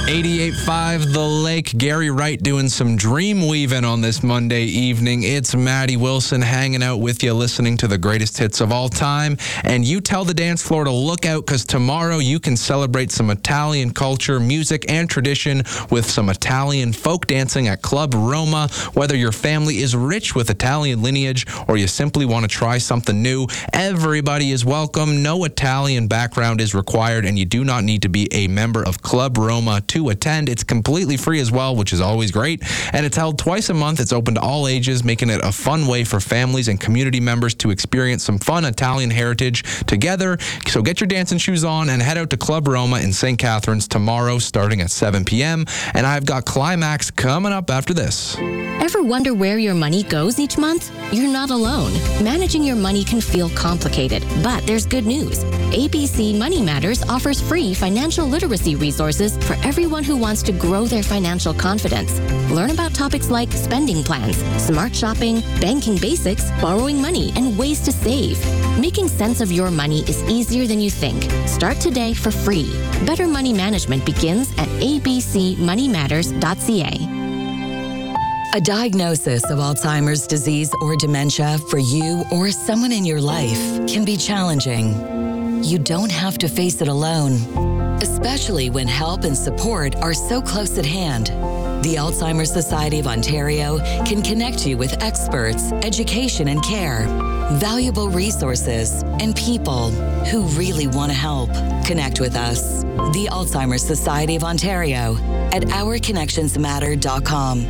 88.5 The Lake. Gary Wright doing some dream weaving on this Monday evening. It's Maddie Wilson hanging out with you, listening to the greatest hits of all time. And you tell the dance floor to look out, because tomorrow you can celebrate some Italian culture, music, and tradition with some Italian folk dancing at Club Roma. Whether your family is rich with Italian lineage or you simply want to try something new, everybody is welcome. No Italian background is required, and you do not need to be a member of Club Roma to attend. It's completely free as well, which is always great. And it's held twice a month. It's open to all ages, making it a fun way for families and community members to experience some fun Italian heritage together. So get your dancing shoes on and head out to Club Roma in St. Catharines tomorrow starting at 7 p.m. And I've got Climax coming up after this. Ever wonder where your money goes each month? You're not alone. Managing your money can feel complicated, but there's good news. ABC Money Matters offers free financial literacy resources for everyone who wants to grow their financial confidence. Learn about topics like spending plans, smart shopping, banking basics, borrowing money, and ways to save. Making sense of your money is easier than you think. Start today for free. Better money management begins at abcmoneymatters.ca. A diagnosis of Alzheimer's disease or dementia for you or someone in your life can be challenging. You don't have to face it alone, especially when help and support are so close at hand. The Alzheimer's Society of Ontario can connect you with experts, education and care, valuable resources, and people who really want to help. Connect with us, the Alzheimer's Society of Ontario, at ourconnectionsmatter.com.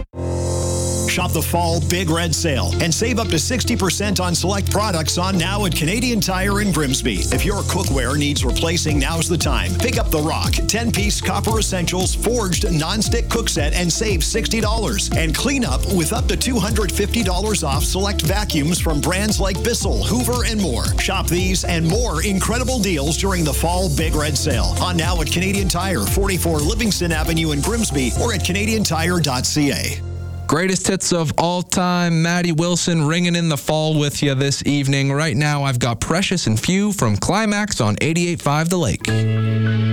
Shop the fall Big Red Sale and save up to 60% on select products on now at Canadian Tire in Grimsby. If your cookware needs replacing, now's the time. Pick up the Rock 10-piece Copper Essentials Forged Non-Stick Cook Set and save $60. And clean up with up to $250 off select vacuums from brands like Bissell, Hoover, and more. Shop these and more incredible deals during the fall Big Red Sale on now at Canadian Tire, 44 Livingston Avenue in Grimsby, or at canadiantire.ca. Greatest hits of all time. Maddie Wilson ringing in the fall with you this evening. Right now, I've got Precious and Few from Climax on 88.5 The Lake.